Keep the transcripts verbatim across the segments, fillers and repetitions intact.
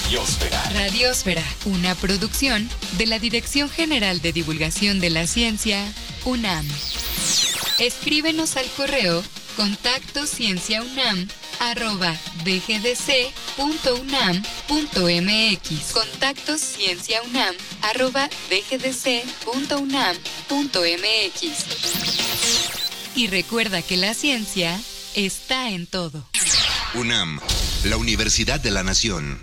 Radiósfera. Radiósfera, una producción de la Dirección General de Divulgación de la Ciencia, UNAM. Escríbenos al correo contacto cienciaunam arroba dgdc.unam.mx. Contacto cienciaunam arroba dgdc.unam.mx. Y recuerda que la ciencia está en todo. UNAM, la Universidad de la Nación.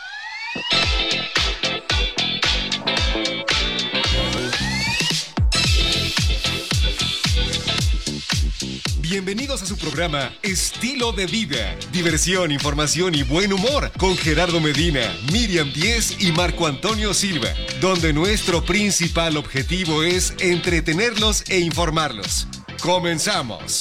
Bienvenidos a su programa Estilo de Vida, diversión, información y buen humor con Gerardo Medina, Miriam Díez y Marco Antonio Silva, donde nuestro principal objetivo es entretenerlos e informarlos. ¡Comenzamos!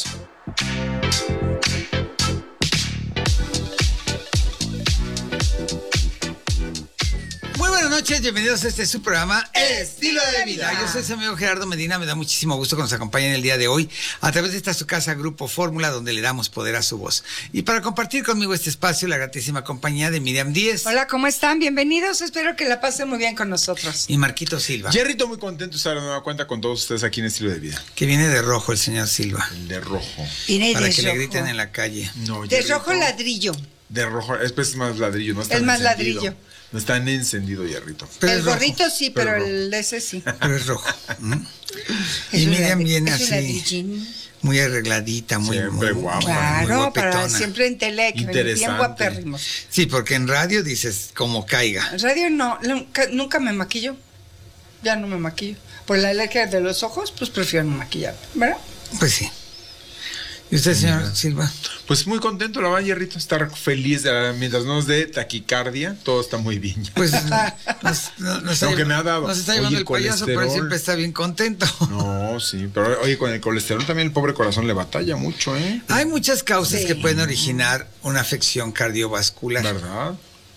Buenas noches, bienvenidos a este su programa Estilo de Vida. Yo soy su amigo Gerardo Medina, me da muchísimo gusto que nos acompañen el día de hoy a través de esta su casa Grupo Fórmula, donde le damos poder a su voz. Y para compartir conmigo este espacio, la gratísima compañía de Miriam Díez. Hola, ¿cómo están? Bienvenidos, espero que la pasen muy bien con nosotros. Y Marquito Silva. Jerrito, muy contento de estar de nueva cuenta con todos ustedes aquí en Estilo de Vida. Que viene de rojo el señor Silva. De rojo. Viene Para de que rojo. le griten en la calle. No, De Jerrito, rojo ladrillo. De rojo, es, pues, es más ladrillo, no está Es más encendido. ladrillo. No está ni encendido, Jerrito. Pero el es rojo, gorrito sí, pero, pero el ese sí. Pero es rojo. ¿Mm? Es Y un Miriam ladri- viene es un así, ladrillín. muy arregladita, muy, Siempre muy, guapa. muy Claro, para guapetona. siempre en tele, que bien Interesante. guapérrimos. Sí, porque en radio dices como caiga. En radio no, nunca, nunca me maquillo. Ya no me maquillo. Por la alergia de los ojos, pues prefiero no maquillarme, ¿verdad? Pues sí. ¿Y usted, señor Silva? Pues muy contento, la verdad, Jerrito, estar feliz de, mientras no nos dé taquicardia, todo está muy bien. ya. Pues nos, nos, nos Lo está, que me ha dado. nos está Oye, llevando el el payaso, pero él colesterol. siempre está bien contento. No, sí, pero oye, con el colesterol también el pobre corazón le batalla mucho, ¿eh? Hay muchas causas Sí. que pueden originar una afección cardiovascular, ¿Verdad?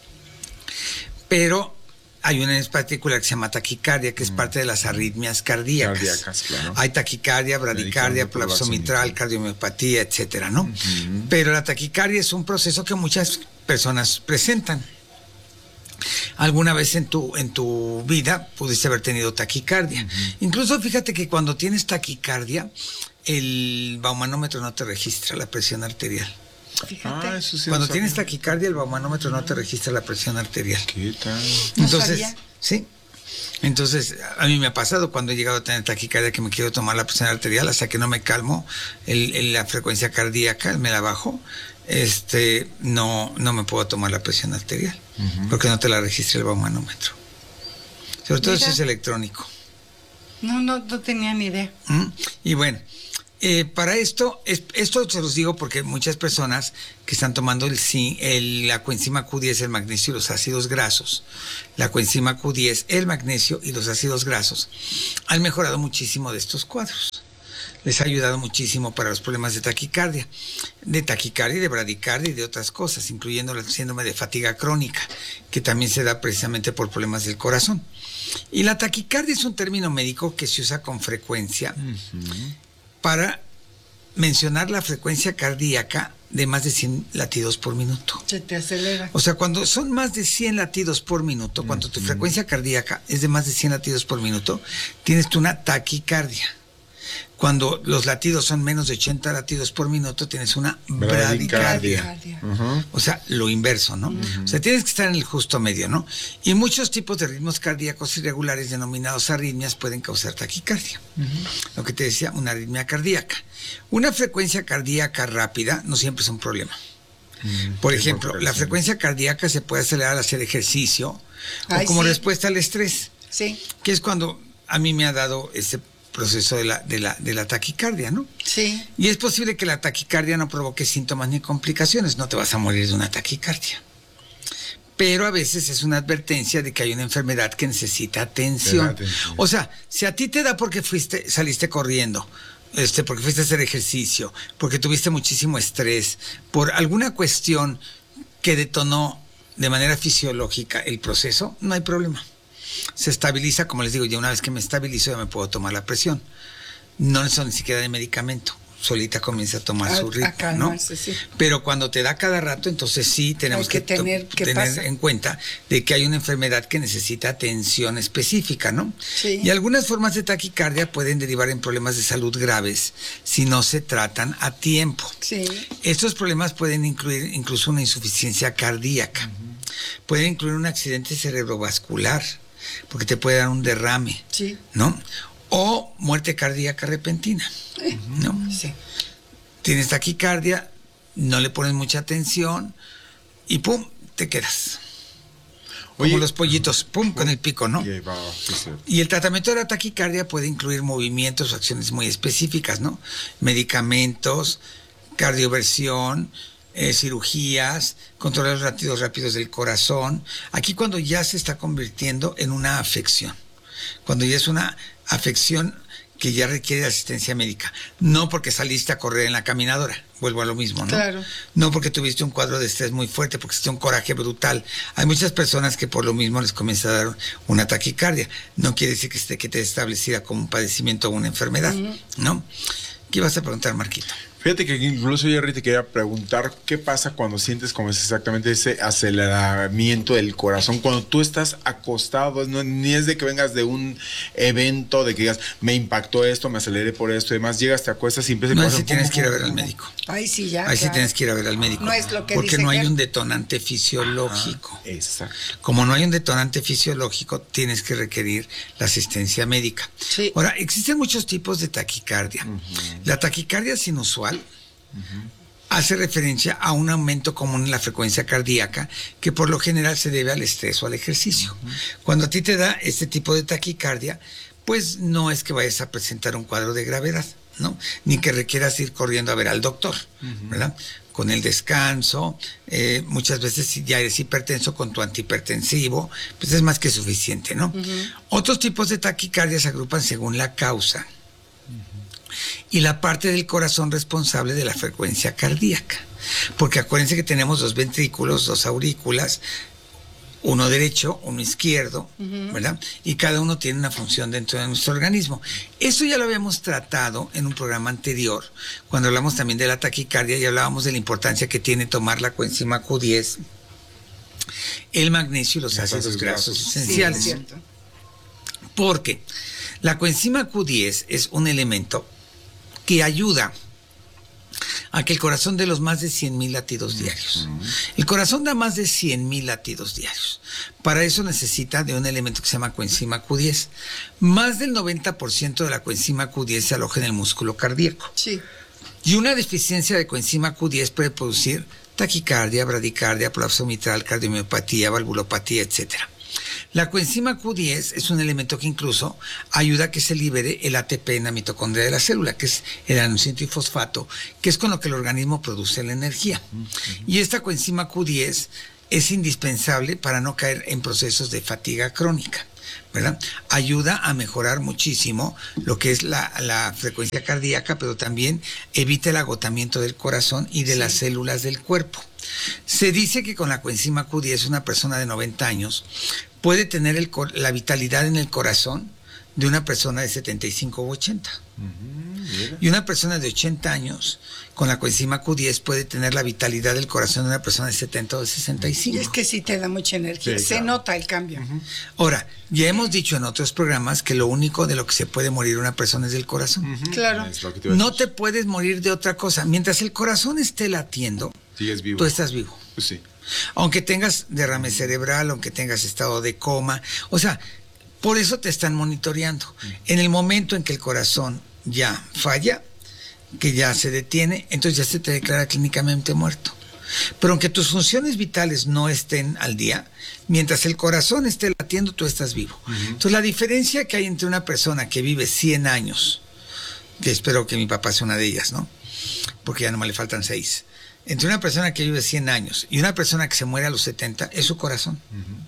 pero hay una en particular que se llama taquicardia, que es parte de las arritmias cardíacas. Cardíacas, claro. Hay taquicardia, bradicardia, Bradicardia, prolapso prolapso mitral, mitral. cardiomiopatía, etcétera, ¿no? Pero la taquicardia es un proceso que muchas personas presentan. Alguna vez en tu, en tu vida pudiste haber tenido taquicardia. Incluso fíjate que cuando tienes taquicardia, el baumanómetro no te registra la presión arterial. Fíjate. Ah, eso sí. Cuando lo tienes sabía. taquicardia, el baumanómetro no te registra la presión arterial. ¿Qué tal? No Entonces, sabía. sí. Entonces, a mí me ha pasado cuando he llegado a tener taquicardia que me quiero tomar la presión arterial hasta que no me calmo el, el- la frecuencia cardíaca, me la bajo, este, no, no me puedo tomar la presión arterial, porque no te la registra el baumanómetro. Sobre todo Mira. eso es electrónico. No, no, no tenía ni idea. ¿Mm? Y bueno, eh, para esto, es- esto se los digo porque muchas personas que están tomando el, zi- el- la coenzima Q diez, el magnesio y los ácidos grasos, la coenzima Q diez, el magnesio y los ácidos grasos, han mejorado muchísimo de estos cuadros. Les ha ayudado muchísimo para los problemas de taquicardia, de taquicardia, de bradicardia y de otras cosas, incluyendo el síndrome de fatiga crónica, que también se da precisamente por problemas del corazón. Y la taquicardia es un término médico que se usa con frecuencia para mencionar la frecuencia cardíaca de más de cien latidos por minuto. Se te acelera. O sea, cuando son más de cien latidos por minuto, cuando tu frecuencia cardíaca es de más de cien latidos por minuto, tienes tú una taquicardia. Cuando los latidos son menos de ochenta latidos por minuto, tienes una bradicardia. Bradicardia. Cardia. O sea, lo inverso, ¿no? O sea, tienes que estar en el justo medio, ¿no? Y muchos tipos de ritmos cardíacos irregulares denominados arritmias pueden causar taquicardia. Lo que te decía, una arritmia cardíaca. Una frecuencia cardíaca rápida no siempre es un problema. Por Sí, ejemplo, porque la sí. frecuencia cardíaca se puede acelerar al hacer ejercicio o Ay, como sí. respuesta al estrés, Sí, que es cuando a mí me ha dado ese proceso de la, de la, de la taquicardia, ¿no? sí. Y es posible que la taquicardia no provoque síntomas ni complicaciones, no te vas a morir de una taquicardia. Pero a veces es una advertencia de que hay una enfermedad que necesita atención. Te da atención. O sea, si a ti te da porque fuiste, saliste corriendo, este, porque fuiste a hacer ejercicio, porque tuviste muchísimo estrés, por alguna cuestión que detonó de manera fisiológica el proceso, no hay problema. Se estabiliza, como les digo, ya una vez que me estabilizo ya me puedo tomar la presión. No necesito ni siquiera de medicamento. solita comienza a tomar A- su a ritmo, ¿no? calmarse, sí. Pero cuando te da cada rato, entonces sí tenemos Hay que que, to- tener qué tener pasa. en cuenta de que hay una enfermedad que necesita atención específica, ¿no? Sí. Y algunas formas de taquicardia pueden derivar en problemas de salud graves si no se tratan a tiempo. Sí. Estos problemas pueden incluir incluso una insuficiencia cardíaca, pueden incluir un accidente cerebrovascular, porque te puede dar un derrame, Sí. ¿no? O muerte cardíaca repentina, ¿no? Sí. Tienes taquicardia, no le pones mucha atención y pum, te quedas. Oye, Como los pollitos, pum, con el pico, ¿no? Y ahí va, sí, sí. Y el tratamiento de la taquicardia puede incluir movimientos o acciones muy específicas, ¿no? Medicamentos, cardioversión, eh, cirugías, controles rápidos rápidos del corazón. Aquí cuando ya se está convirtiendo en una afección, cuando ya es una afección que ya requiere asistencia médica, no porque saliste a correr en la caminadora, vuelvo a lo mismo, ¿no? Claro. No porque tuviste un cuadro de estrés muy fuerte, porque tuviste un coraje brutal. Hay muchas personas que por lo mismo les comienza a dar una taquicardia. No quiere decir que esté que te establecida como un padecimiento o una enfermedad, ¿no? ¿Qué ibas a preguntar, Marquito? Fíjate que incluso Jerry te quería preguntar qué pasa cuando sientes como es exactamente ese aceleramiento del corazón, cuando tú estás acostado, no, ni es de que vengas de un evento, de que digas, me impactó esto, me aceleré por esto y demás, llegas, te acuestas y empieza No, el ahí sí corazón, tienes pum, que ir a pum, ver al pum, médico. Ahí sí ya. Ahí sí claro. tienes que ir a ver al médico. No es lo que porque dice no hay Ger. un detonante fisiológico. Exacto. Como no hay un detonante fisiológico, tienes que requerir la asistencia médica. Sí. Ahora, existen muchos tipos de taquicardia. La taquicardia sinusual hace referencia a un aumento común en la frecuencia cardíaca que por lo general se debe al estrés o al ejercicio. Cuando a ti te da este tipo de taquicardia, pues no es que vayas a presentar un cuadro de gravedad, ¿no? Ni que requieras ir corriendo a ver al doctor, ¿verdad? Con el descanso, eh, muchas veces si ya eres hipertenso con tu antihipertensivo, pues es más que suficiente, ¿no? Otros tipos de taquicardia se agrupan según la causa y la parte del corazón responsable de la frecuencia cardíaca. Porque acuérdense que tenemos dos ventrículos, dos aurículas, uno derecho, uno izquierdo, ¿verdad? Y cada uno tiene una función dentro de nuestro organismo. Eso ya lo habíamos tratado en un programa anterior, cuando hablamos también de la taquicardia y hablábamos de la importancia que tiene tomar la coenzima Q diez, el magnesio y los Los ácidos ácidos grasos grasos. Sí, esenciales. es cierto. Porque la coenzima Q diez es un elemento que ayuda a que el corazón dé los más de cien mil latidos diarios. El corazón da más de cien mil latidos diarios. Para eso necesita de un elemento que se llama coenzima Q diez. Más del noventa por ciento de la coenzima Q diez se aloja en el músculo cardíaco. Sí. Y una deficiencia de coenzima Q diez puede producir taquicardia, bradicardia, prolapso mitral, cardiomiopatía, valvulopatía, etcétera. La coenzima Q diez es un elemento que incluso ayuda a que se libere el A T P en la mitocondria de la célula, que es el adenosine-trifosfato, que es con lo que el organismo produce la energía. Y esta coenzima Q diez es indispensable para no caer en procesos de fatiga crónica, ¿verdad? Ayuda a mejorar muchísimo lo que es la, la frecuencia cardíaca, pero también evita el agotamiento del corazón y de las células del cuerpo. Se dice que con la coenzima Q diez una persona de noventa años puede tener el, la vitalidad en el corazón de una persona de setenta y cinco u ochenta. Uh-huh, y una persona de ochenta años con la coenzima Q diez puede tener la vitalidad del corazón de una persona de setenta o de sesenta y cinco. Y es que sí te da mucha energía. Sí, Se claro. nota el cambio. Ahora, ya hemos dicho en otros programas que lo único de lo que se puede morir una persona es del corazón. Claro. Es lo que te iba a No decir. te puedes morir de otra cosa. Mientras el corazón esté latiendo, Sigues vivo. tú estás vivo. Pues sí. Aunque tengas derrame cerebral, aunque tengas estado de coma. O sea, por eso te están monitoreando. En el momento en que el corazón ya falla, que ya se detiene, entonces ya se te declara clínicamente muerto. Pero aunque tus funciones vitales no estén al día, mientras el corazón esté latiendo, tú estás vivo. Entonces la diferencia que hay entre una persona que vive cien años, que espero que mi papá sea una de ellas, ¿no? Porque ya no me le faltan seis. Entre una persona que vive cien años y una persona que se muere a los setenta, es su corazón.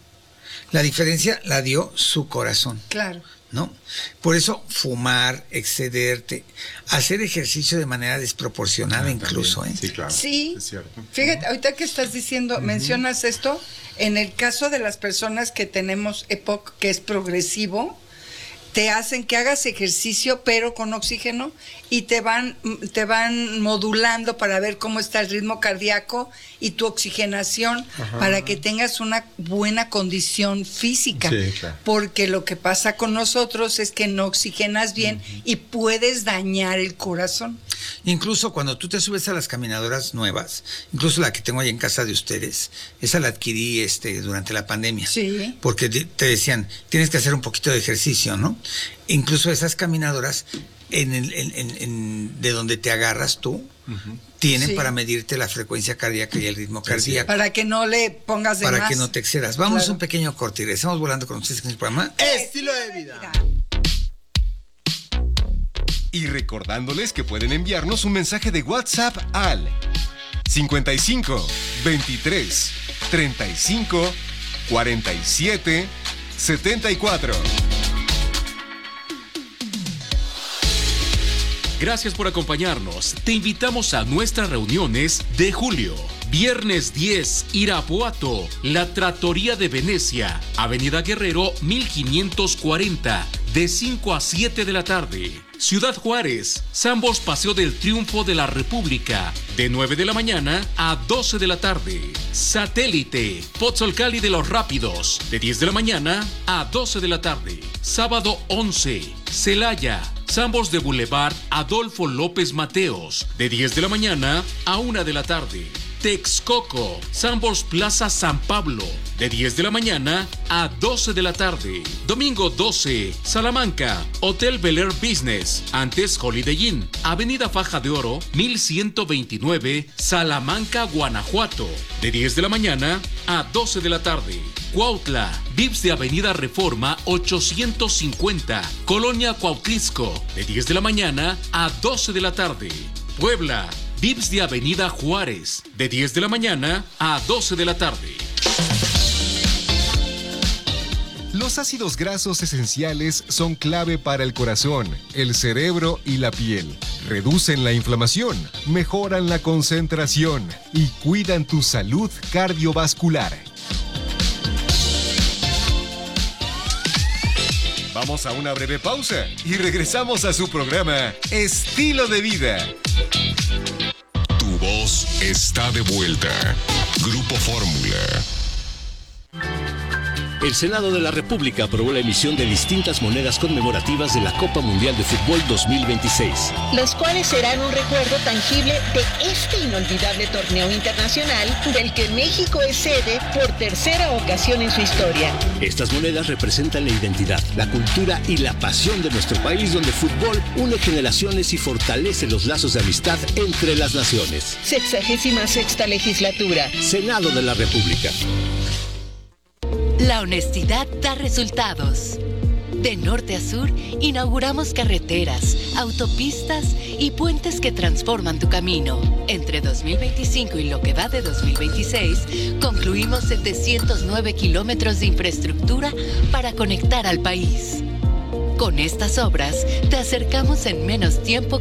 La diferencia la dio su corazón, Claro. ¿no? Por eso fumar, excederte, hacer ejercicio de manera desproporcionada Ah, incluso, también. ¿eh? Sí, claro. Sí. Es cierto. Fíjate, ahorita que estás diciendo, mencionas esto, en el caso de las personas que tenemos E P O C, que es progresivo, te hacen que hagas ejercicio pero con oxígeno y te van te van modulando para ver cómo está el ritmo cardíaco y tu oxigenación. Ajá. Para que tengas una buena condición física. Sí, claro. Porque lo que pasa con nosotros es que no oxigenas bien uh-huh. y puedes dañar el corazón. Incluso cuando tú te subes a las caminadoras nuevas, incluso la que tengo ahí en casa de ustedes, esa la adquirí este durante la pandemia. Sí. Porque te decían, tienes que hacer un poquito de ejercicio, ¿no? Incluso esas caminadoras, en el, en, en, en, de donde te agarras tú, uh-huh. tienen sí. para medirte la frecuencia cardíaca y el ritmo cardíaco. Para que no le pongas de Para más. que no te excedas. Vamos claro. a un pequeño corte y regresamos volando con ustedes en el programa Estilo de Vida. Y recordándoles que pueden enviarnos un mensaje de WhatsApp al cincuenta y cinco, veintitrés, treinta y cinco, cuarenta y siete, setenta y cuatro. Gracias por acompañarnos. Te invitamos a nuestras reuniones de julio. Viernes diez, Irapuato, La Trattoria de Venecia, Avenida Guerrero mil quinientos cuarenta, de cinco a siete de la tarde. Ciudad Juárez, Sambors Paseo del Triunfo de la República, de nueve de la mañana a doce de la tarde. Satélite, Pozzolcali de los Rápidos, de diez de la mañana a doce de la tarde. Sábado once, Celaya, Sambors de Boulevard Adolfo López Mateos, de diez de la mañana a una de la tarde. Texcoco, Sambors Plaza San Pablo, de diez de la mañana a doce de la tarde. Domingo doce, Salamanca, Hotel Bel Air Business, antes Holiday Inn, Avenida Faja de Oro, mil ciento veintinueve, Salamanca, Guanajuato, de diez de la mañana a doce de la tarde. Cuautla, Vips de Avenida Reforma ochocientos cincuenta, Colonia Cuautlisco, de diez de la mañana a doce de la tarde. Puebla, Vips de Avenida Juárez, de diez de la mañana a doce de la tarde. Los ácidos grasos esenciales son clave para el corazón, el cerebro y la piel. Reducen la inflamación, mejoran la concentración y cuidan tu salud cardiovascular. Vamos a una breve pausa y regresamos a su programa Estilo de Vida. Tu voz está de vuelta. Grupo Fórmula. El Senado de la República aprobó la emisión de distintas monedas conmemorativas de la Copa Mundial de Fútbol dos mil veintiséis. Los cuales serán un recuerdo tangible de este inolvidable torneo internacional del que México es sede por tercera ocasión en su historia. Estas monedas representan la identidad, la cultura y la pasión de nuestro país, donde el fútbol une generaciones y fortalece los lazos de amistad entre las naciones. Sexagésima sexta legislatura. Senado de la República. La honestidad da resultados. De norte a sur, inauguramos carreteras, autopistas y puentes que transforman tu camino. Entre dos mil veinticinco y lo que va de dos mil veintiséis, concluimos setecientos nueve kilómetros de infraestructura para conectar al país. Con estas obras, te acercamos en menos tiempo